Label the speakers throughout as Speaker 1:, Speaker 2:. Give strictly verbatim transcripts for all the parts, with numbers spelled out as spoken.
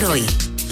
Speaker 1: hoy.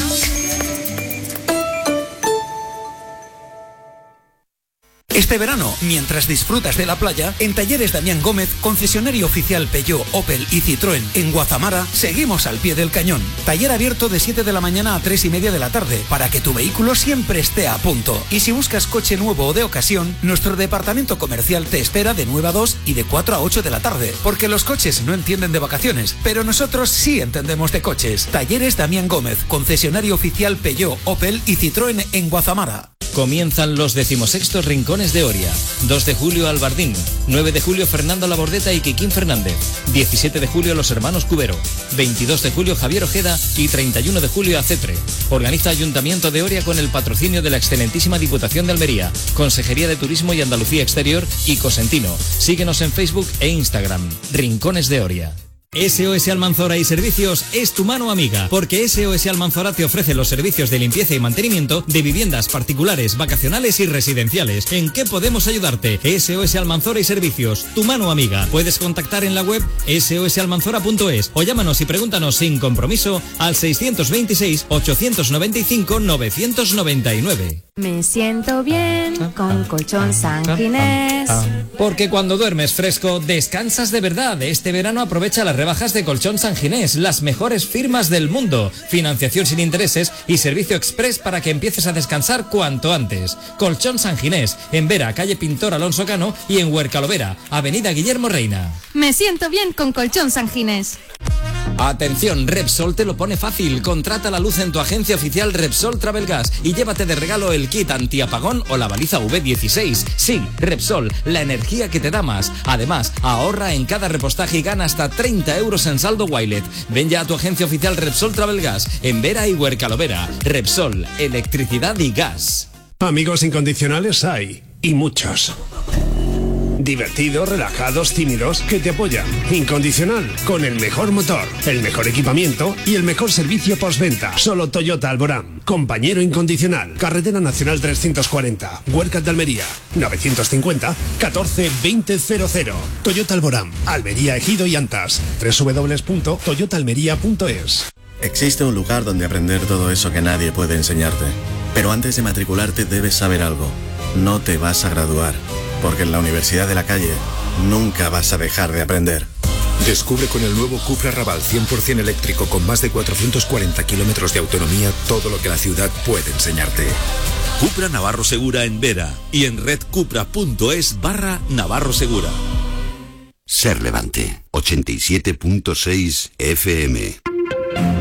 Speaker 2: Este verano, mientras disfrutas de la playa, en Talleres Damián Gómez, concesionario oficial Peugeot, Opel y Citroën en Guazamara, seguimos al pie del cañón. Taller abierto de siete de la mañana a tres y media de la tarde, para que tu vehículo siempre esté a punto. Y si buscas coche nuevo o de ocasión, nuestro departamento comercial te espera de nueve a dos y de cuatro a ocho de la tarde, porque los coches no entienden de vacaciones, pero nosotros sí entendemos de coches. Talleres Damián Gómez, concesionario oficial Peugeot, Opel y Citroën en Guazamara.
Speaker 3: Comienzan los decimosextos Rincones de Oria. dos de julio Albardín, nueve de julio Fernando Labordeta y Quiquín Fernández, diecisiete de julio Los Hermanos Cubero, veintidós de julio Javier Ojeda y treinta y uno de julio Acetre. Organiza Ayuntamiento de Oria con el patrocinio de la excelentísima Diputación de Almería, Consejería de Turismo y Andalucía Exterior y Cosentino. Síguenos en Facebook e Instagram. Rincones de Oria. S O S Almanzora y Servicios es tu mano amiga, porque S O S Almanzora te ofrece los servicios de limpieza y mantenimiento de viviendas particulares, vacacionales y residenciales. ¿En qué podemos ayudarte? S O S Almanzora y Servicios, tu mano amiga. Puedes contactar en la web ese o ese almanzora punto es o llámanos y pregúntanos sin compromiso al seiscientos veintiséis, ochocientos noventa y cinco, novecientos noventa y nueve.
Speaker 4: Me siento bien con Colchón San Ginés.
Speaker 3: Porque cuando duermes fresco, descansas de verdad. Este verano aprovecha las rebajas de Colchón San Ginés, las mejores firmas del mundo. Financiación sin intereses y servicio express para que empieces a descansar cuanto antes. Colchón San Ginés, en Vera, calle Pintor Alonso Cano, y en Huercalovera, avenida Guillermo Reina.
Speaker 4: Me siento bien con Colchón San Ginés.
Speaker 3: Atención, Repsol te lo pone fácil. Contrata la luz en tu agencia oficial Repsol Travel Gas y llévate de regalo el kit antiapagón o la baliza V dieciséis. Sí, Repsol, la energía que te da más. Además, ahorra en cada repostaje y gana hasta treinta euros en saldo Wilet. Ven ya a tu agencia oficial Repsol Travel Gas en Vera y Huercalovera. Repsol, electricidad y gas.
Speaker 5: Amigos incondicionales hay, y muchos. Divertidos, relajados, tímidos, que te apoyan. Incondicional, con el mejor motor, el mejor equipamiento y el mejor servicio postventa. Solo Toyota Alborán. Compañero incondicional. Carretera Nacional trescientos cuarenta. Huercat de Almería. novecientos cincuenta, catorce, veinte cero cero. Toyota Alborán. Almería, Ejido y Antas. doble u doble u doble u punto toyota almería punto es.
Speaker 6: Existe un lugar donde aprender todo eso que nadie puede enseñarte. Pero antes de matricularte debes saber algo. No te vas a graduar. Porque en la Universidad de la Calle nunca vas a dejar de aprender.
Speaker 7: Descubre con el nuevo Cupra Raval cien por ciento eléctrico con más de cuatrocientos cuarenta kilómetros de autonomía todo lo que la ciudad puede enseñarte.
Speaker 8: Cupra Navarro Segura en Vera y en redcupra.es barra Navarro Segura.
Speaker 9: Ser Levante, ochenta y siete punto seis F M.